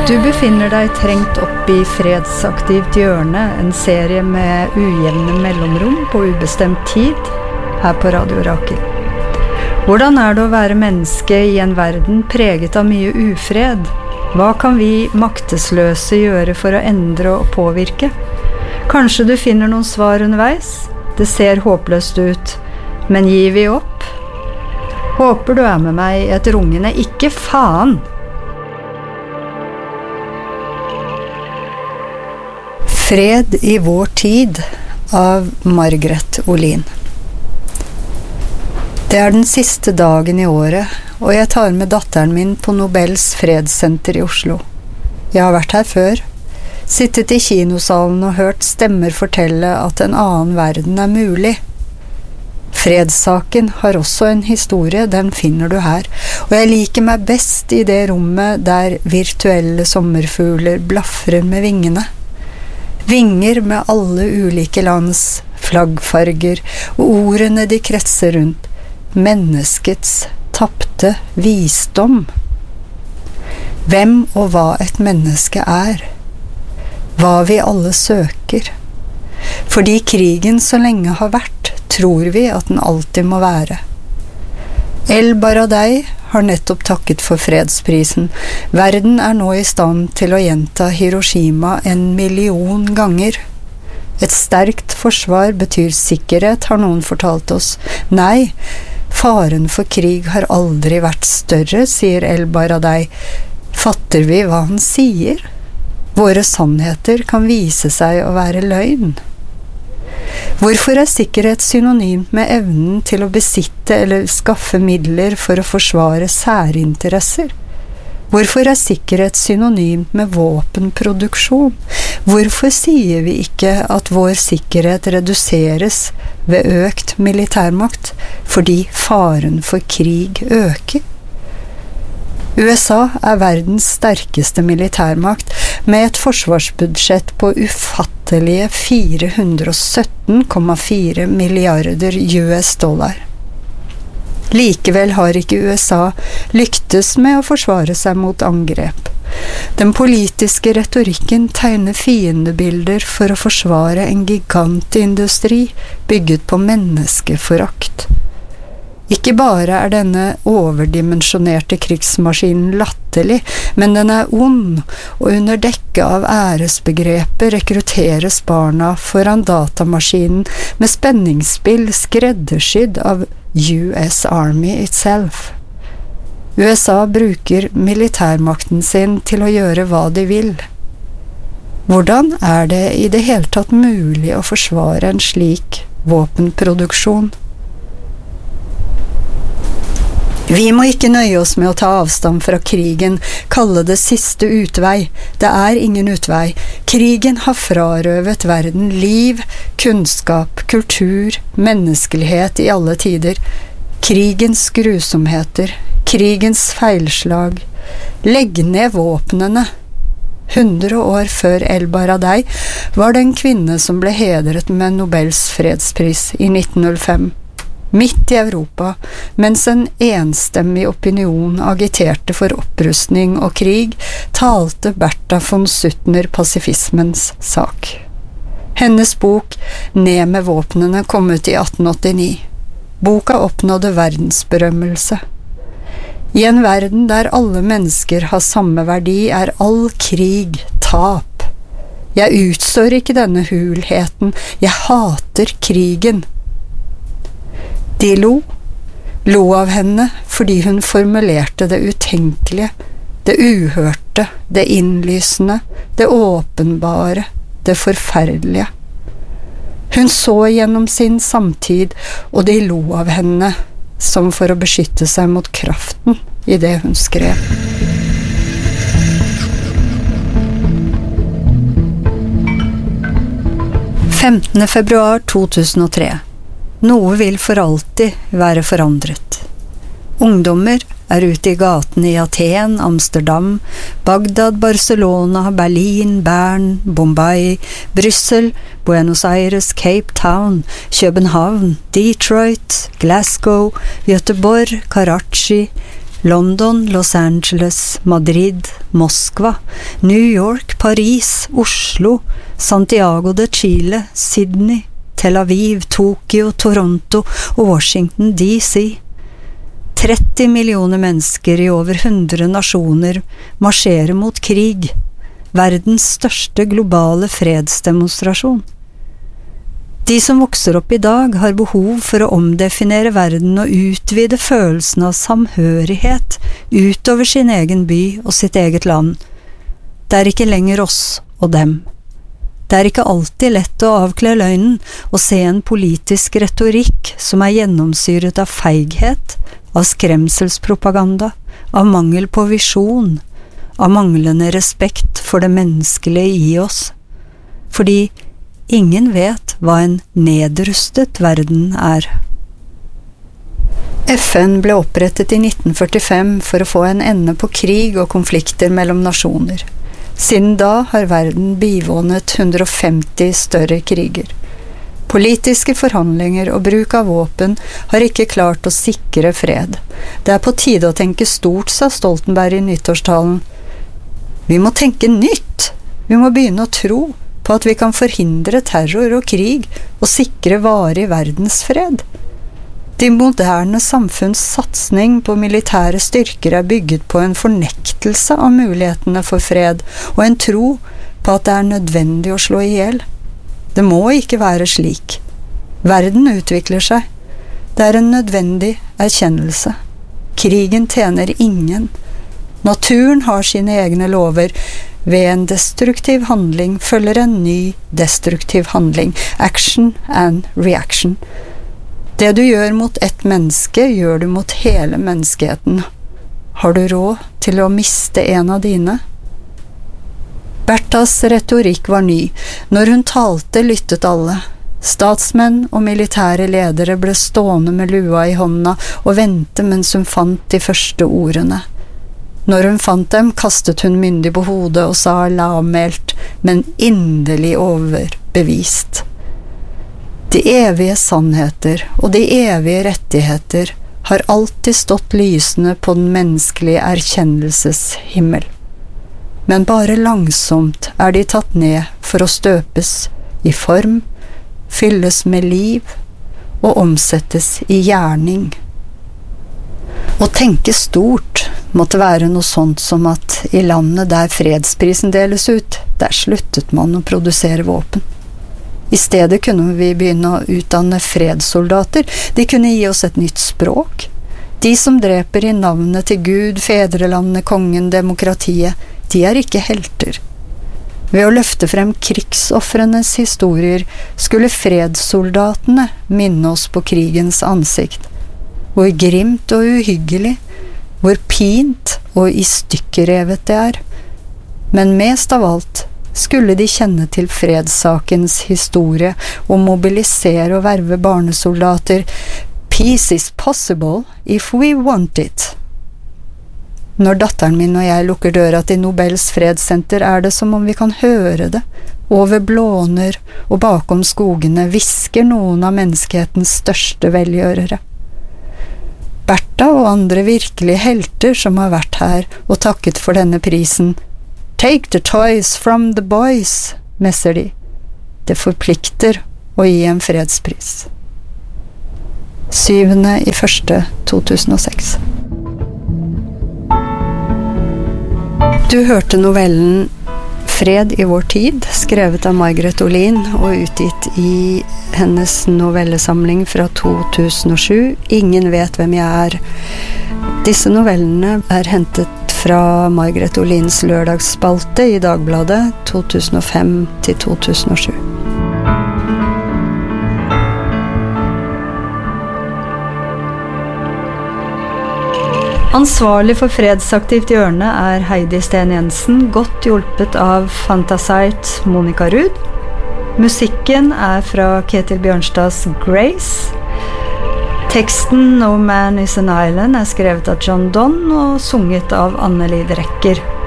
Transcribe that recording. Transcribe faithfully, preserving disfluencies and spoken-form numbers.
Du befinner deg trengt opp i fredsaktivt hjørne, en serie med ujevne mellomrom på ubestemt tid, her på Radio Rakel. Hvordan er det å være menneske i en verden preget av mye ufred? Hva kan vi maktesløse gjøre for å endre og påvirke? Kanskje du finner noen svar underveis? Det ser håpløst ut, men gir vi opp? Håper du er med meg i et rungende ikke faen! Fred i vår tid av Margaret Olin. Det er den siste dagen i året, og jeg tar med datteren min på Nobels fredssenter i Oslo. Jeg har vært her før, sittet i kinosalen og hørt stemmer fortelle at en annen verden er mulig. Fredssaken har også en historie, den finner du her, og jeg liker meg best i det rommet der virtuelle sommerfugler blafrer med vingene. Vinger med alle ulike lands flaggfarger, og ordene de kretser rundt. Menneskets tapte visdom. Hvem og hva et menneske er. Hva vi alle søker. Fordi krigen så lenge har vært, tror vi at den alltid må være. El Baradei har nettopp takket for fredsprisen. Verden er nå i stand til å gjenta Hiroshima en million ganger. Et sterkt forsvar betyr sikkerhet, har noen fortalt oss. Nei, faren for krig har aldri vært større, sier El Baradei. Fatter vi hva han sier? Våre sannheter kan vise seg å være løgn. Hvorfor er sikkerhet synonymt med evnen til å besitte eller skaffe midler for å forsvare særinteresser? Hvorfor er sikkerhet synonymt med våpenproduksjon? Hvorfor sier vi ikke at vår sikkerhet reduseres ved økt militærmakt, fordi faren for krig øker? U S A er verdens sterkeste militærmakt, med et forsvarsbudsjett på ufattelige fire hundre og sytten komma fire milliarder U S dollar. Likevel har ikke U S A lyktes med å forsvare seg mot angrep. Den politiske retorikken tegner fiendebilder for å forsvare en gigantindustri bygget på menneskeforakt. Ikke bare er denne overdimensjonerte krigsmaskinen latterlig, men den er ond, og under dekke av æresbegrepet rekrutteres barna foran datamaskinen med spenningsspill skreddersydd av U S Army itself. U S A bruker militærmakten sin til å gjøre hva de vil. Hvordan er det i det hele tatt mulig å forsvare en slik våpenproduksjon? Vi må ikke nøye oss med å ta avstand fra krigen, kalle det siste utvei. Det er ingen utvei. Krigen har frarøvet verden liv, kunnskap, kultur, menneskelighet i alle tider. Krigens grusomheter, krigens feilslag. Legg ned våpnene. Hundre år før El Baradei var det en kvinne som ble hedret med Nobels fredspris i nitten null fem. Midt i Europa, mens en enstemmig opinion agiterte for opprustning og krig, talte Bertha von Suttner pasifismens sak. Hennes bok «Ned med våpnene» kom ut i atten åttini. Boka oppnådde verdensberømmelse. I en verden der alle mennesker har samme verdi, er all krig tap. Jeg utstår ikke denne hulheten, jeg hater krigen. De lo, lo av henne fordi hun formulerte det utenkelige, det uhørte, det innlysende, det åpenbare, det forferdelige. Hun så gjennom sin samtid, og de lo av henne, som for å beskytte seg mot kraften i det hun skrev. femtende februar to tusen og tre. Noe vil for alltid være forandret. Ungdommer er ute i gatene i Aten, Amsterdam, Bagdad, Barcelona, Berlin, Bern, Bombay, Brussel, Buenos Aires, Cape Town, København, Detroit, Glasgow, Göteborg, Karachi, London, Los Angeles, Madrid, Moskva, New York, Paris, Oslo, Santiago de Chile, Sydney, Tel Aviv, Tokyo, Toronto og Washington D C. tretti millioner mennesker i over hundre nasjoner marsjerer mot krig, verdens største globale fredsdemonstrasjon. De som vokser opp i dag har behov for å omdefinere verden og utvide følelsen av samhørighet utover sin egen by og sitt eget land. Det er ikke lenger oss og dem. Det er ikke alltid lett å avkle løgnen og se en politisk retorikk som er gjennomsyret av feighet, av skremselspropaganda, av mangel på visjon, av manglende respekt for det menneskelige i oss. Fordi ingen vet hva en nedrustet verden er. F N ble opprettet i nitten førtifem for å få en ende på krig og konflikter mellom nasjoner. Siden da har verden bivånet hundre og femti større kriger. Politiske forhandlinger og bruk av våpen har ikke klart å sikre fred. Det er på tide å tenke stort, sa Stoltenberg i nyttårstalen. Vi må tenke nytt! Vi må begynne å tro på at vi kan forhindre terror og krig og sikre varig verdensfred. De moderne samfunns satsning på militære styrker er bygget på en fornektelse av mulighetene for fred og en tro på at det er nødvendig å slå ihjel. Det må ikke være slik. Verden utvikler seg. Det er en nødvendig erkjennelse. Krigen tjener ingen. Naturen har sine egne lover. Ved en destruktiv handling følger en ny destruktiv handling. Action and reaction. Det du gjør mot ett menneske, gjør du mot hele menneskeheten. Har du råd til å miste en av dine? Berthas retorikk var ny. Når hun talte, lyttet alle. Statsmenn og militære ledere ble stående med lua i hånda og vente mens hun fant de første ordene. Når hun fant dem, kastet hun myndig på hodet og sa lavmælt, men inderlig overbevist. De evige sannheter og de evige rettigheter har alltid stått lysende på den menneskelige erkjennelseshimmel. Men bare langsomt er de tatt ned for å støpes i form, fylles med liv og omsettes i gjerning. Å tenke stort måtte være noe sånt som at i landet der fredsprisen deles ut, der sluttet man å produsere våpen. I stedet kunne vi begynne å utdanne fredssoldater. De kunne gi oss et nytt språk. De som dreper i navnet til Gud, fedrelandet, kongen, demokratiet, de er ikke helter. Ved å løfte frem krigsoffrenes historier skulle fredssoldatene minne oss på krigens ansikt. Hvor grimt og uhyggelig, hvor pint og i stykker revet det er. Men mest av alt skulle de kjenne til fredssakens historie og mobilisere og verve barnesoldater. Peace is possible if we want it. Når datteren min og jeg lukker døra til Nobels fredssenter, er det som om vi kan høre det. Over blåner og bakom skogene hvisker noen av menneskehetens største velgjørere. Bertha og andre virkelige helter som har vært her og takket for denne prisen. Take the toys from the boys, messer de. Det forplikter å gi en fredspris. Syvende i første to tusen og seks. Du hørte novellen Fred i vår tid, skrevet av Margaret Olin og utgitt i hennes novellesamling fra to tusen og sju, Ingen vet hvem jeg er. Disse novellene er hentet fra Margaret Olins lørdagsspalte i Dagbladet to tusen og fem til to tusen og sju. Ansvarlig for Fredsaktivt hjørne er Heidi Sten Jensen, godt hjulpet av Fantasite Monica Ruud. Musikken er fra Ketil Bjørnstads Grace. Teksten No Man is an Island er skrevet av John Donne og sunget av Anneli Drecker.